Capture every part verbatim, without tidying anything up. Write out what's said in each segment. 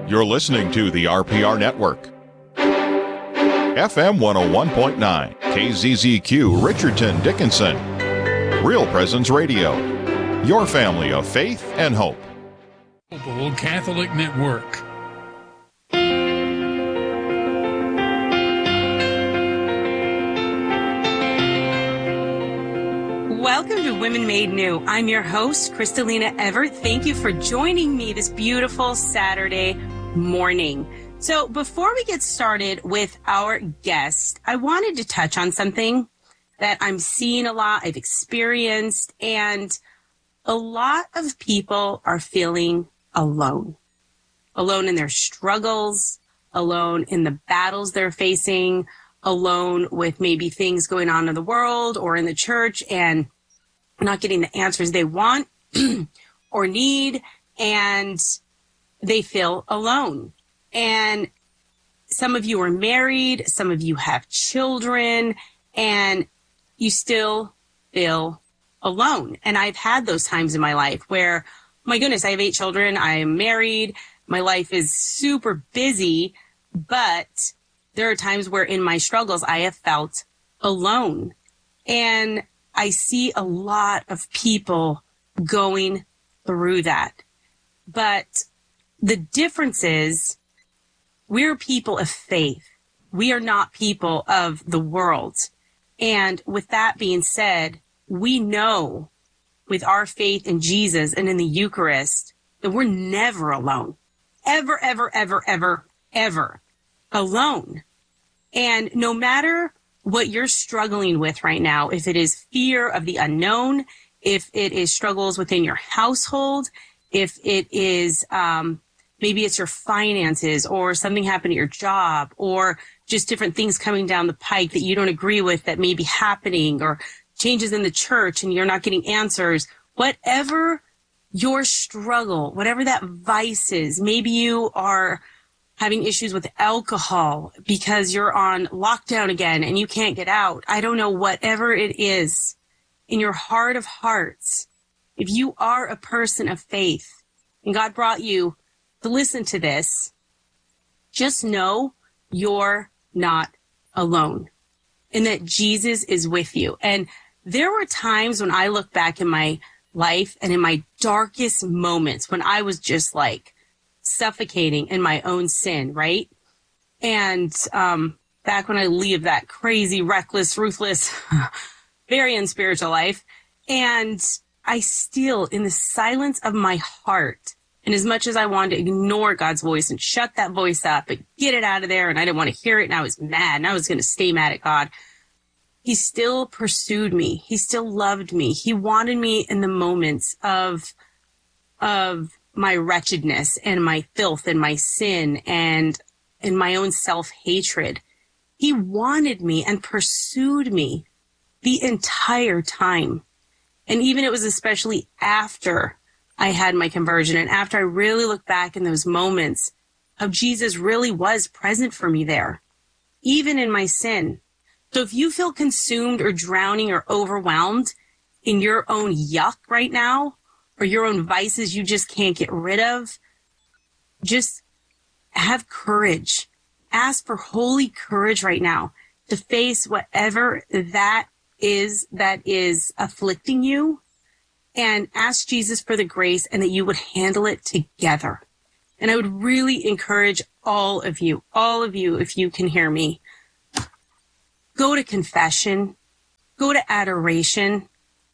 You're listening to the R P R Network. F M one oh one point nine, K Z Z Q, Richardson, Dickinson. Real Presence Radio. Your family of faith and hope. Global Catholic Network. Welcome to Women Made New. I'm your host, Kristalina Everett. Thank you for joining me this beautiful Saturday morning. So before we get started with our guest, I wanted to touch on something that I'm seeing a lot, I've experienced, and a lot of people are feeling alone. Alone in their struggles, alone in the battles they're facing, alone with maybe things going on in the world or in the church and not getting the answers they want or need, and they feel alone. And some of you are married, some of you have children, and you still feel alone. And I've had those times in my life where, my goodness, I have eight children, I am married, my life is super busy, but there are times where in my struggles I have felt alone. And I see a lot of people going through that. But the difference is we're people of faith. We are not people of the world. And with that being said, we know with our faith in Jesus and in the Eucharist that we're never alone. Ever, ever, ever, ever, ever alone. And no matter what you're struggling with right now, if it is fear of the unknown, if it is struggles within your household, if it is um, maybe it's your finances or something happened at your job or just different things coming down the pike that you don't agree with that may be happening, or changes in the church and you're not getting answers, whatever your struggle, whatever that vice is, maybe you are having issues with alcohol because you're on lockdown again and you can't get out. I don't know, whatever it is in your heart of hearts, if you are a person of faith and God brought you to listen to this, just know you're not alone and that Jesus is with you. And there were times when I look back in my life and in my darkest moments when I was just like suffocating in my own sin, right? And um, back when I lived that crazy, reckless, ruthless, very unspiritual life. And I still, in the silence of my heart, and as much as I wanted to ignore God's voice and shut that voice up and get it out of there, and I didn't want to hear it, and I was mad, and I was going to stay mad at God, He still pursued me. He still loved me. He wanted me in the moments of, of my wretchedness and my filth and my sin and, and my own self-hatred. He wanted me and pursued me the entire time. And even it was especially after I had my conversion and after I really look back in those moments how Jesus really was present for me there, even in my sin. So if you feel consumed or drowning or overwhelmed in your own yuck right now, or your own vices you just can't get rid of, just have courage. Ask for holy courage right now to face whatever that is that is afflicting you, and ask Jesus for the grace and that you would handle it together. And I would really encourage all of you, all of you, if you can hear me, go to confession, go to adoration,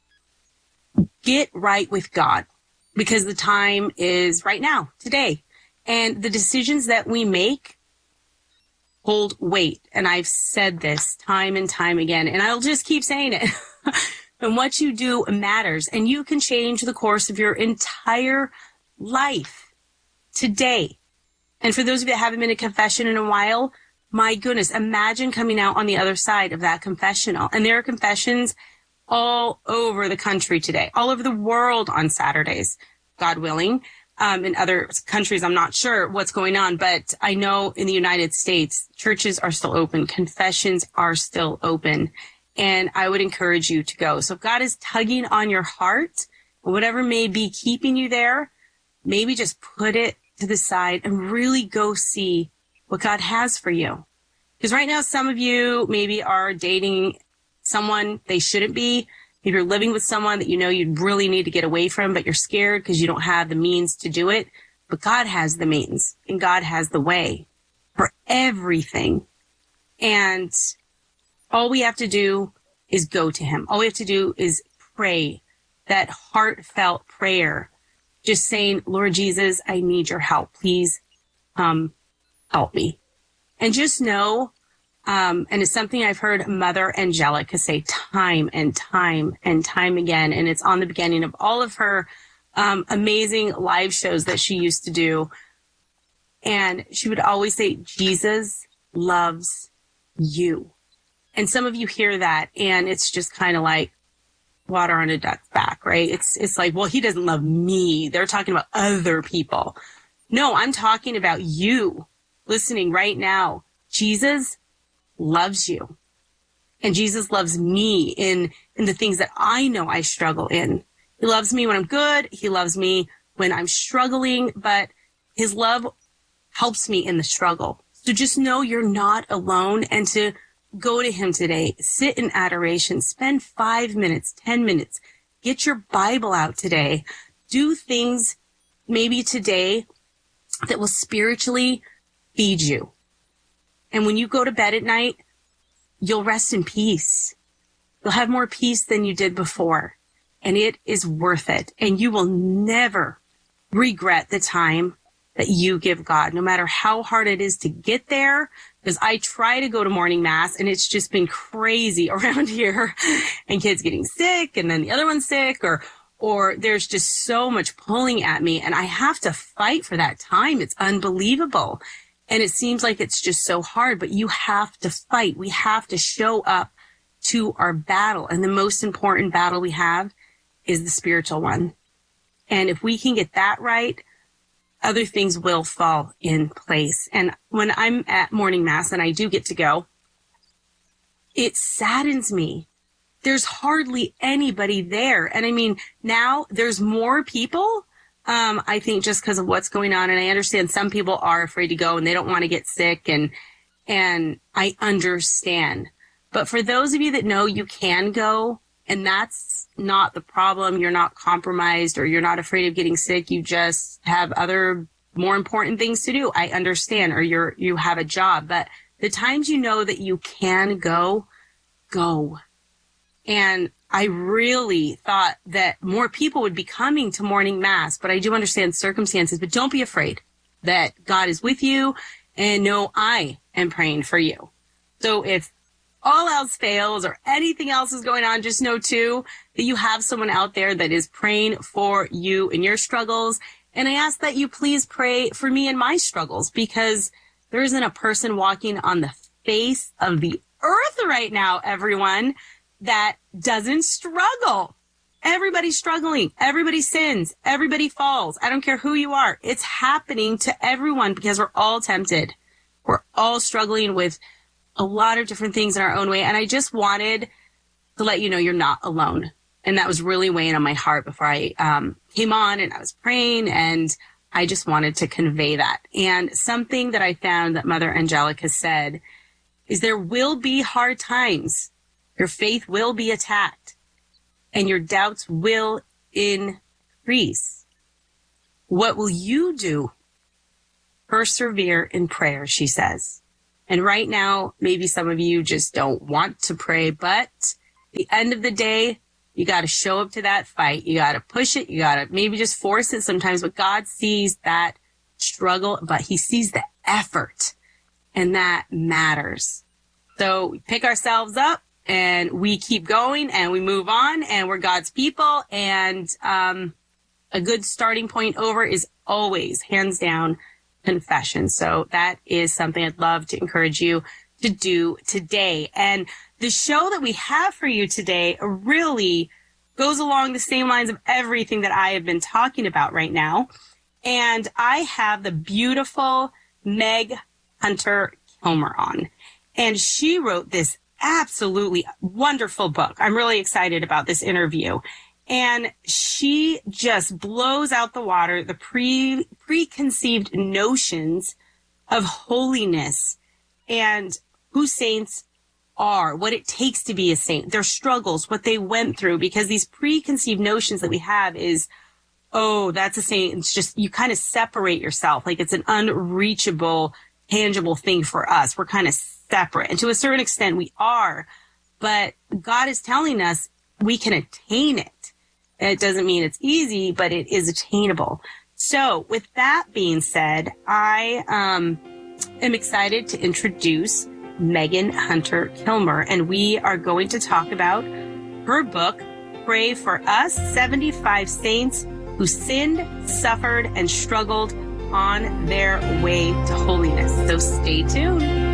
get right with God, because the time is right now, today. And the decisions that we make hold weight. And I've said this time and time again, and I'll just keep saying it. And what you do matters, and you can change the course of your entire life today. And for those of you that haven't been to confession in a while, my goodness, imagine coming out on the other side of that confessional. And there are confessions all over the country today, all over the world on Saturdays, God willing. Um, in other countries, I'm not sure what's going on, but I know in the United States, churches are still open. Confessions are still open. And I would encourage you to go. So if God is tugging on your heart, whatever may be keeping you there, maybe just put it to the side and really go see what God has for you. Because right now, some of you maybe are dating someone they shouldn't be. If you're living with someone that you know you really need to get away from, but you're scared because you don't have the means to do it. But God has the means and God has the way for everything. And all we have to do is go to him. All we have to do is pray that heartfelt prayer, just saying, Lord Jesus, I need your help. Please um, help me. And just know, um, and it's something I've heard Mother Angelica say time and time and time again, and it's on the beginning of all of her um, amazing live shows that she used to do. And she would always say, Jesus loves you. And some of you hear that, and it's just kind of like water on a duck's back, right? It's it's like, well, he doesn't love me. They're talking about other people. No, I'm talking about you listening right now. Jesus loves you. And Jesus loves me in, in the things that I know I struggle in. He loves me when I'm good. He loves me when I'm struggling, but his love helps me in the struggle. So just know you're not alone, and to go to him today, sit in adoration, spend five minutes, ten minutes, get your Bible out today, do things maybe today that will spiritually feed you. And when you go to bed at night, you'll rest in peace. You'll have more peace than you did before. And it is worth it. And you will never regret the time that you give God, no matter how hard it is to get there. Because I try to go to morning mass, and it's just been crazy around here, and kids getting sick, and then the other one's sick, or or there's just so much pulling at me, and I have to fight for that time. It's unbelievable. And it seems like it's just so hard, but you have to fight. We have to show up to our battle. And the most important battle we have is the spiritual one. And if we can get that right, other things will fall in place. And when I'm at morning mass, and I do get to go, it saddens me. There's hardly anybody there. And I mean, now there's more people, um, I think just because of what's going on. And I understand some people are afraid to go and they don't want to get sick. And, and I understand. But for those of you that know you can go, and that's not the problem, you're not compromised or you're not afraid of getting sick, you just have other more important things to do, I understand, or you're, you have a job. But the times you know that you can go, go. And I really thought that more people would be coming to morning mass, but I do understand circumstances. But don't be afraid that God is with you, and know I am praying for you. So if all else fails or anything else is going on, just know too that you have someone out there that is praying for you in your struggles. And I ask that you please pray for me in my struggles, because there isn't a person walking on the face of the earth right now, everyone, that doesn't struggle. Everybody's struggling. Everybody sins. Everybody falls. I don't care who you are. It's happening to everyone because we're all tempted. We're all struggling with a lot of different things in our own way. And I just wanted to let you know you're not alone. And that was really weighing on my heart before I um, came on, and I was praying, and I just wanted to convey that. And something that I found that Mother Angelica said is there will be hard times. Your faith will be attacked, and your doubts will increase. What will you do? Persevere in prayer, she says. And right now, maybe some of you just don't want to pray, but at the end of the day, you got to show up to that fight. You got to push it. You got to maybe just force it sometimes, but God sees that struggle, but he sees the effort, and that matters. So we pick ourselves up and we keep going and we move on, and we're God's people. And um, a good starting point over is always, hands down, confession. So that is something I'd love to encourage you to do today. And the show that we have for you today really goes along the same lines of everything that I have been talking about right now. And I have the beautiful Meg Hunter Kilmer on. And she wrote this absolutely wonderful book. I'm really excited about this interview. And she just blows out the water the pre preconceived notions of holiness and who saints are, what it takes to be a saint, their struggles, what they went through, because these preconceived notions that we have is, oh, that's a saint. It's just, you kind of separate yourself. Like it's an unreachable, tangible thing for us. We're kind of separate. And to a certain extent we are, but God is telling us we can attain it. It doesn't mean it's easy, but it is attainable. So with that being said, I um, am excited to introduce Megan Hunter Kilmer, and we are going to talk about her book, Pray for Us, seventy-five Saints Who Sinned, Suffered, and Struggled on Their Way to Holiness. So stay tuned.